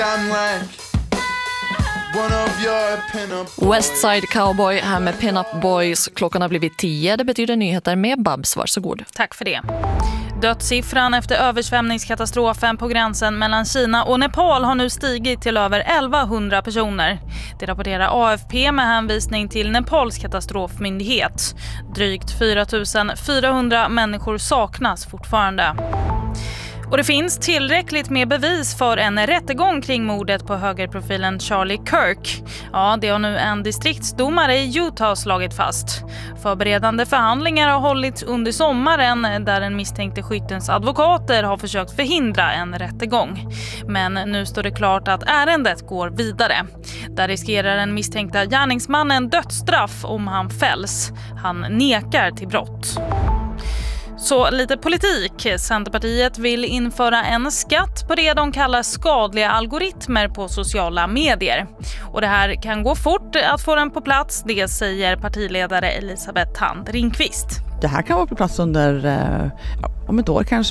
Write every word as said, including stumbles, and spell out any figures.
Westside Cowboy här med Pin-Up Boys. Klockan har blivit tio. Det betyder nyheter med Babs. Varsågod. Tack för det. Dödssiffran efter översvämningskatastrofen på gränsen mellan Kina och Nepal har nu stigit till över elvahundra personer. Det rapporterar A F P med hänvisning till Nepals katastrofmyndighet. Drygt fyra tusen fyrahundra människor saknas fortfarande. Och det finns tillräckligt med bevis för en rättegång kring mordet på högerprofilen Charlie Kirk. Ja, det har nu en distriktsdomare i Utah slagit fast. Förberedande förhandlingar har hållits under sommaren där den misstänkte skyttens advokater har försökt förhindra en rättegång. Men nu står det klart att ärendet går vidare. Där riskerar den misstänkta gärningsmannen dödsstraff om han fälls. Han nekar till brott. Så lite politik. Centerpartiet vill införa en skatt på det de kallar skadliga algoritmer på sociala medier. Och det här kan gå fort att få den på plats, det säger partiledare Elisabeth Thand Ringqvist. Det här kan vara på plats under eh, om ett år kanske.